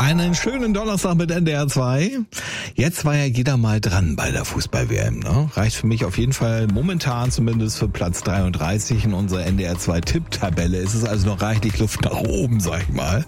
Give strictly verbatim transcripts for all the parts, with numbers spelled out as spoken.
Einen schönen Donnerstag mit N D R zwei. Jetzt war ja jeder mal dran bei der Fußball-W M. Ne? Reicht für mich auf jeden Fall momentan zumindest für Platz dreiunddreißig in unserer N D R zwei Tipptabelle. Es ist also noch reichlich Luft nach oben, sag ich mal.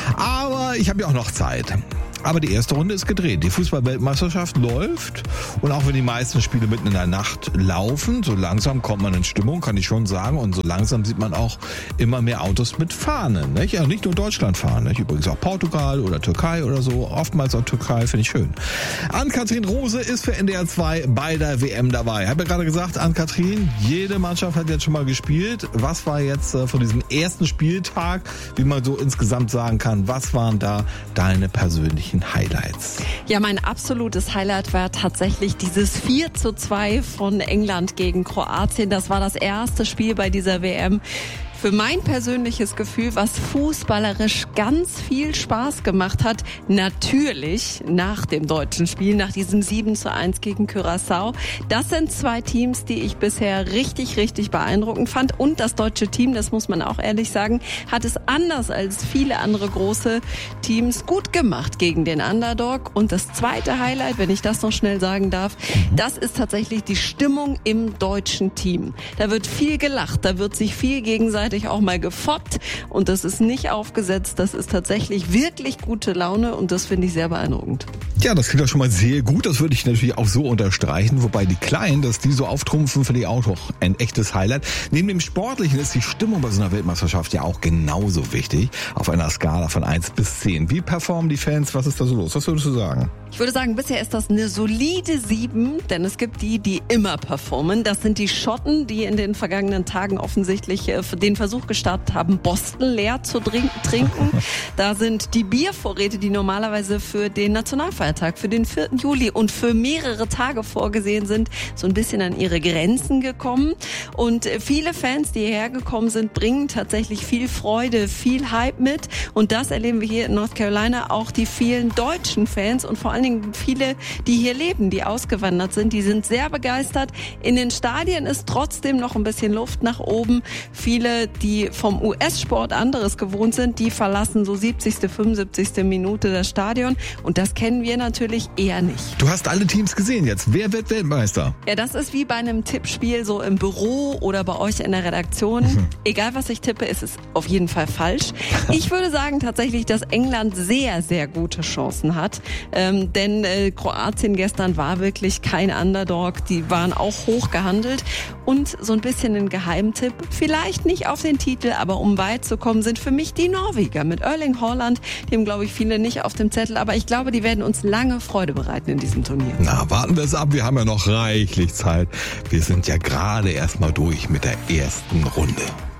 Aber ich habe ja auch noch Zeit. Aber die erste Runde ist gedreht. Die Fußball-Weltmeisterschaft läuft. Und auch wenn die meisten Spiele mitten in der Nacht laufen, so langsam kommt man in Stimmung, kann ich schon sagen. Und so langsam sieht man auch immer mehr Autos mit Fahnen. Nicht? Ja, nicht nur Deutschland fahren. Nicht? Übrigens auch Portugal oder Türkei oder so. Oftmals auch Türkei, finde ich schön. Ann-Kathrin Rose ist für N D R zwei bei der W M dabei. Ich habe ja gerade gesagt, Ann-Kathrin, jede Mannschaft hat jetzt schon mal gespielt. Was war jetzt äh, von diesem ersten Spieltag, wie man so insgesamt sagen kann, was waren da deine persönlichen Highlights? Ja, mein absolutes Highlight war tatsächlich dieses vier zu zwei von England gegen Kroatien. Das war das erste Spiel bei dieser W M. Für mein persönliches Gefühl, was fußballerisch ganz viel Spaß gemacht hat, natürlich nach dem deutschen Spiel, nach diesem sieben zu eins gegen Curaçao. Das sind zwei Teams, die ich bisher richtig, richtig beeindruckend fand. Und das deutsche Team, das muss man auch ehrlich sagen, hat es anders als viele andere große Teams gut gemacht gegen den Underdog. Und das zweite Highlight, wenn ich das noch schnell sagen darf, das ist tatsächlich die Stimmung im deutschen Team. Da wird viel gelacht, da wird sich viel gegenseitig auch mal gefoppt und das ist nicht aufgesetzt, das ist tatsächlich wirklich gute Laune und das finde ich sehr beeindruckend. Ja, das klingt doch schon mal sehr gut, das würde ich natürlich auch so unterstreichen, wobei die Kleinen, dass die so auftrumpfen, finde ich auch noch ein echtes Highlight. Neben dem Sportlichen ist die Stimmung bei so einer Weltmeisterschaft ja auch genauso wichtig, auf einer Skala von eins bis zehn. Wie performen die Fans, was ist da so los? Was würdest du sagen? Ich würde sagen, bisher ist das eine solide sieben, denn es gibt die, die immer performen. Das sind die Schotten, die in den vergangenen Tagen offensichtlich äh, den Versuch gestartet haben, Boston leer zu trinken. Da sind die Biervorräte, die normalerweise für den Nationalfeiertag, für den vierten Juli und für mehrere Tage vorgesehen sind, so ein bisschen an ihre Grenzen gekommen. Und viele Fans, die hierher gekommen sind, bringen tatsächlich viel Freude, viel Hype mit. Und das erleben wir hier in North Carolina. Auch die vielen deutschen Fans und vor allen Dingen viele, die hier leben, die ausgewandert sind, die sind sehr begeistert. In den Stadien ist trotzdem noch ein bisschen Luft nach oben. Viele, die vom U S-Sport anderes gewohnt sind, die verlassen so siebzigste, fünfundsiebzigste Minute das Stadion. Und das kennen wir natürlich eher nicht. Du hast alle Teams gesehen jetzt. Wer wird Weltmeister? Ja, das ist wie bei einem Tippspiel so im Büro oder bei euch in der Redaktion. Mhm. Egal, was ich tippe, ist es auf jeden Fall falsch. Ich würde sagen tatsächlich, dass England sehr, sehr gute Chancen hat. Ähm, denn äh, Kroatien gestern war wirklich kein Underdog. Die waren auch hoch gehandelt. Und so ein bisschen ein Geheimtipp, vielleicht nicht auf den Titel, aber um weit zu kommen, sind für mich die Norweger mit Erling Haaland. Die haben, glaube ich, viele nicht auf dem Zettel, aber ich glaube, die werden uns lange Freude bereiten in diesem Turnier. Na, warten wir es ab, wir haben ja noch reichlich Zeit. Wir sind ja gerade erst mal durch mit der ersten Runde.